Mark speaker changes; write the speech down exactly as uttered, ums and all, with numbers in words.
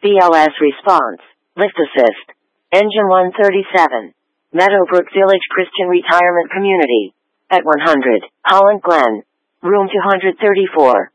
Speaker 1: B L S response. Lift assist. Engine one thirty-seven. Meadowbrook Village Christian Retirement Community. At one hundred, Holland Glen. Room two hundred thirty-four.